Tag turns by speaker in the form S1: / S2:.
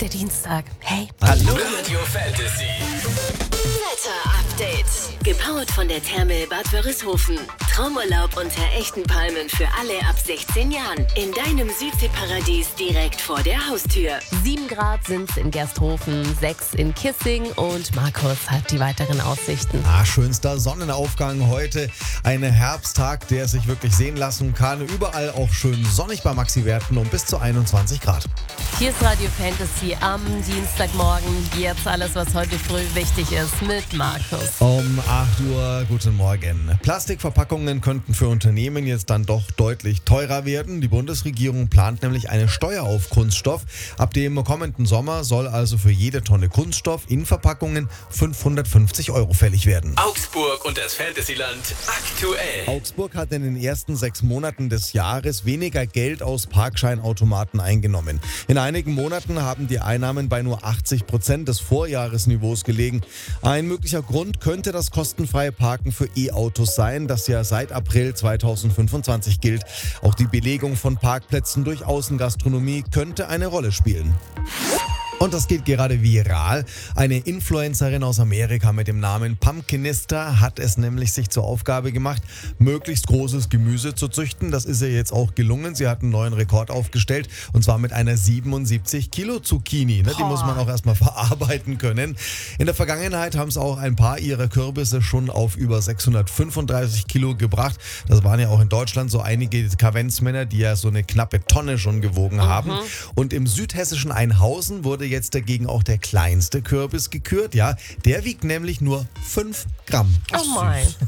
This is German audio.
S1: der Dienstag. Hey.
S2: Hallo Radio Fantasy.
S3: Wetter-Update. Gepowert von der Therme Bad Wörishofen. Traumurlaub unter echten Palmen für alle ab 16 Jahren. In deinem Südseeparadies direkt vor der Haustür.
S1: 7 Grad sind's in Gersthofen, 6 in Kissing und Markus hat die weiteren Aussichten.
S4: Schönster Sonnenaufgang heute. Ein Herbsttag, der sich wirklich sehen lassen kann. Überall auch schön sonnig bei Maxi-Werten um bis zu 21 Grad.
S1: Hier ist Radio Fantasy am Dienstagmorgen. Jetzt alles, was heute früh wichtig ist mit Markus.
S4: Um 8 Uhr, guten Morgen. Plastikverpackungen könnten für Unternehmen jetzt dann doch deutlich teurer werden. Die Bundesregierung plant nämlich eine Steuer auf Kunststoff. Ab dem kommenden Sommer soll also für jede Tonne Kunststoff in Verpackungen 550 € fällig werden.
S2: Augsburg und das Fantasyland aktuell.
S4: Augsburg hat in den ersten 6 Monaten des Jahres weniger Geld aus Parkscheinautomaten eingenommen. In einigen Monaten haben die Einnahmen bei nur 80% des Vorjahresniveaus gelegen. Ein möglicher Grund könnte das kostenfreie Parken für E-Autos sein, das ja seit April 2025 gilt. Auch die Belegung von Parkplätzen durch Außengastronomie könnte eine Rolle spielen. Und das geht gerade viral. Eine Influencerin aus Amerika mit dem Namen Pumpkinista hat es nämlich sich zur Aufgabe gemacht, möglichst großes Gemüse zu züchten. Das ist ihr jetzt auch gelungen. Sie hat einen neuen Rekord aufgestellt und zwar mit einer 77 Kilo Zucchini. Die muss man auch erstmal verarbeiten können. In der Vergangenheit haben es auch ein paar ihrer Kürbisse schon auf über 635 Kilo gebracht. Das waren ja auch in Deutschland so einige Kavenzmänner, die ja so eine knappe Tonne schon gewogen haben. Und im südhessischen Einhausen wurde jetzt dagegen auch der kleinste Kürbis gekürt. Ja, der wiegt nämlich nur 5 Gramm.
S1: Oh mein.